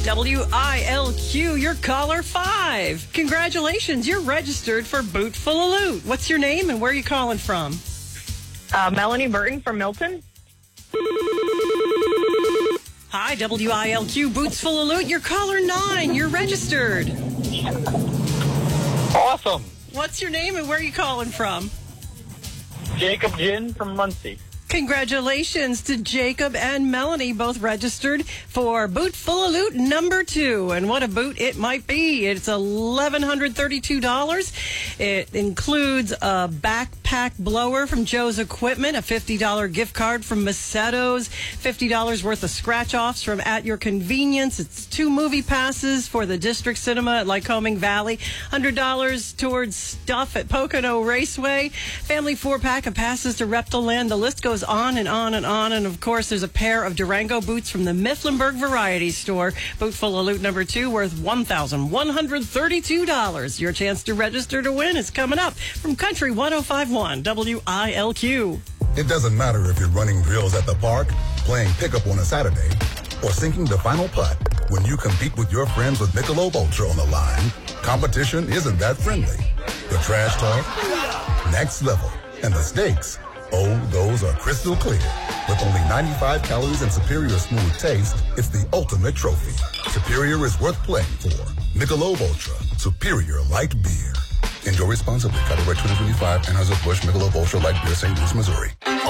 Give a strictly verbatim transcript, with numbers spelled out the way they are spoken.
W I L Q, you're caller five. Congratulations, you're registered for Boot Full of Loot. What's your name and where are you calling from? Uh, Melanie Burton from Milton. Hi, W I L Q, Boots Full of Loot. You're caller nine. You're registered. Awesome. What's your name and where are you calling from? Jacob Ginn from Muncie. Congratulations to Jacob and Melanie, both registered for Boot Full of Loot number two. And what a boot it might be. It's eleven hundred thirty-two dollars. It includes a backpack blower from Joe's Equipment, a fifty dollars gift card from Maceto's, fifty dollars worth of scratch-offs from At Your Convenience. It's two movie passes for the District Cinema at Lycoming Valley, one hundred dollars towards stuff at Pocono Raceway, family four-pack of passes to Reptiland. The list goes on and on and on. And, of course, there's a pair of Durango boots from the Mifflinburg Variety Store. Boot Full of Loot number two worth one thousand one hundred thirty-two dollars. Your chance to register to win is coming up from Country one oh five point one W I L Q. It doesn't matter if you're running drills at the park, playing pickup on a Saturday, or sinking the final putt. When you compete with your friends with Michelob Ultra on the line, competition isn't that friendly. The trash talk, next level, and the stakes, oh, those are crystal clear. With only ninety-five calories and superior smooth taste, it's the ultimate trophy. Superior is worth playing for. Michelob Ultra, superior light beer. Enjoy responsibly. Copyright twenty twenty-five, Anheuser-Busch Michelob Ultra Light Beer, Saint Louis, Missouri.